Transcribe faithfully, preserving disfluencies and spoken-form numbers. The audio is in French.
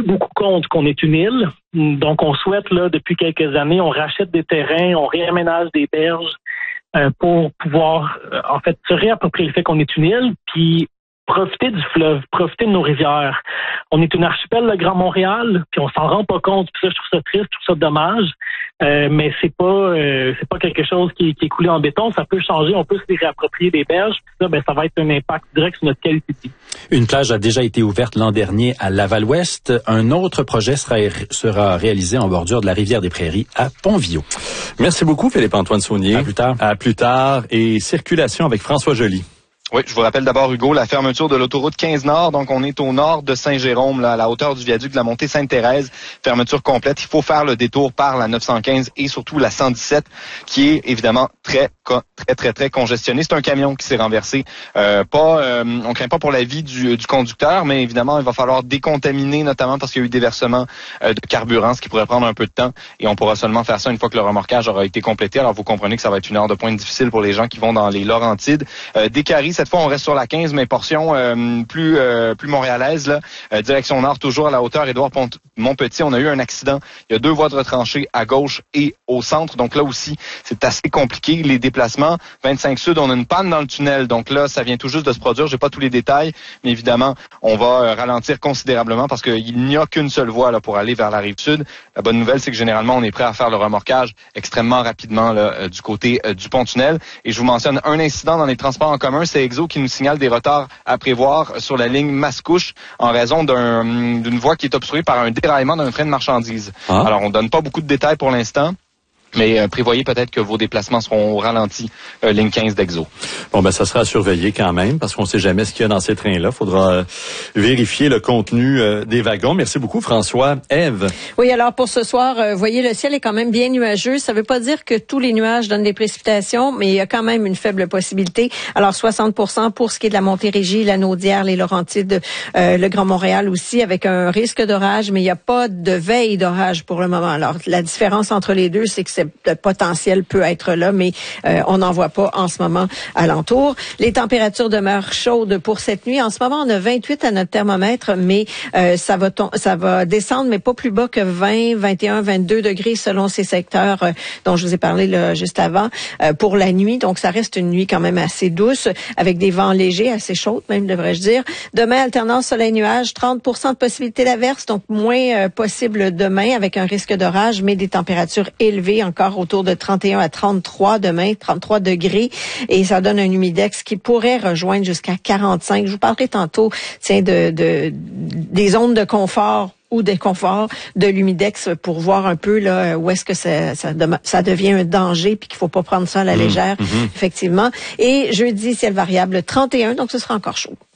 beaucoup contre qu'on est une île. Donc, on souhaite, là, depuis quelques années, on rachète des terrains, on réaménage des berges euh, pour pouvoir, euh, en fait, se réapproprier le fait qu'on est une île, puis profiter du fleuve, profiter de nos rivières. On est une archipel, le Grand Montréal, puis on s'en rend pas compte. Puis ça, je trouve ça triste, je trouve ça dommage. Euh, mais c'est pas, euh, c'est pas quelque chose qui, qui est coulé en béton. Ça peut changer. On peut se réapproprier des berges. Puis ça, ben, ça va être un impact direct sur notre qualité de vie. Une plage a déjà été ouverte l'an dernier à Laval-Ouest. Un autre projet sera, sera réalisé en bordure de la rivière des Prairies à Pont-Viau. Merci beaucoup, Philippe-Antoine Saunier. À plus tard. À plus tard. Et circulation avec François Joly. Oui, je vous rappelle d'abord, Hugo, la fermeture de l'autoroute quinze Nord. Donc, on est au nord de Saint-Jérôme, là, à la hauteur du viaduc de la montée Sainte-Thérèse. Fermeture complète. Il faut faire le détour par la neuf cent quinze et surtout la cent dix-sept, qui est évidemment très, très, très, très congestionnée. C'est un camion qui s'est renversé. Euh, pas, euh, on craint pas pour la vie du, du conducteur, mais évidemment, il va falloir décontaminer, notamment parce qu'il y a eu des versements euh, de carburant, ce qui pourrait prendre un peu de temps. Et on pourra seulement faire ça une fois que le remorquage aura été complété. Alors, vous comprenez que ça va être une heure de pointe difficile pour les gens qui vont dans les Laurentides. Euh, des Caries, cette fois, on reste sur la quinze, mais portion euh, plus euh, plus montréalaise, là, euh, direction nord, toujours à la hauteur Édouard-Montpetit. On a eu un accident. Il y a deux voies de retranchée à gauche et au centre. Donc là aussi, c'est assez compliqué. Les déplacements, vingt-cinq Sud, on a une panne dans le tunnel. Donc là, ça vient tout juste de se produire. J'ai pas tous les détails, mais évidemment, on va euh, ralentir considérablement parce qu'il n'y a qu'une seule voie là pour aller vers la rive sud. La bonne nouvelle, c'est que généralement, on est prêt à faire le remorquage extrêmement rapidement là, euh, du côté euh, du pont-tunnel. Et je vous mentionne un incident dans les transports en commun. C'est Exo qui nous signale des retards à prévoir sur la ligne Mascouche en raison d'un, d'une voie qui est obstruée par un déraillement d'un train de marchandises. Ah. Alors, on donne pas beaucoup de détails pour l'instant. Mais euh, prévoyez peut-être que vos déplacements seront au ralenti, euh, ligne quinze d'Exo. Bon, ben ça sera à surveiller quand même, parce qu'on ne sait jamais ce qu'il y a dans ces trains-là. Il faudra euh, vérifier le contenu euh, des wagons. Merci beaucoup, François. Ève? Oui, alors pour ce soir, euh, voyez, le ciel est quand même bien nuageux. Ça ne veut pas dire que tous les nuages donnent des précipitations, mais il y a quand même une faible possibilité. Alors, soixante pour cent pour ce qui est de la Montérégie, la Naudière, les Laurentides, euh, le Grand Montréal aussi, avec un risque d'orage, mais il n'y a pas de veille d'orage pour le moment. Alors, la différence entre les deux, c'est que le potentiel peut être là, mais euh, on n'en voit pas en ce moment alentour. Les températures demeurent chaudes pour cette nuit. En ce moment, on a vingt-huit à notre thermomètre, mais euh, ça va ton- ça va descendre, mais pas plus bas que vingt, vingt et un, vingt-deux degrés selon ces secteurs euh, dont je vous ai parlé là, juste avant euh, pour la nuit. Donc, ça reste une nuit quand même assez douce, avec des vents légers, assez chauds même, devrais-je dire. Demain, alternance soleil-nuage, trente pour cent de possibilité d'averse, donc moins euh, possible demain, avec un risque d'orage, mais des températures élevées, encore autour de trente et un à trente-trois demain, trente-trois degrés, et ça donne un humidex qui pourrait rejoindre jusqu'à quarante-cinq. Je vous parlerai tantôt, tiens, de, de des zones de confort ou d'inconfort de l'humidex pour voir un peu là où est-ce que ça, ça, ça devient un danger puis qu'il faut pas prendre ça à la légère, mmh, mmh. effectivement. Et jeudi, ciel variable trente et un, donc ce sera encore chaud.